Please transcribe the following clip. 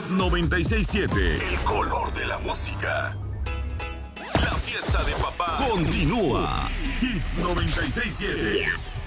Hits 96.7, el color de la música. La fiesta de papá continúa. Hits 96.7.